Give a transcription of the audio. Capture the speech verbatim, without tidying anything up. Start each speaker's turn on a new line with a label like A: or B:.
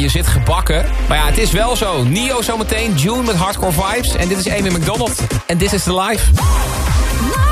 A: Je zit gebakken. Maar ja, het is wel zo. Nio zometeen, June met Hardcore Vibes. En dit is Amy McDonald. En This is the Life.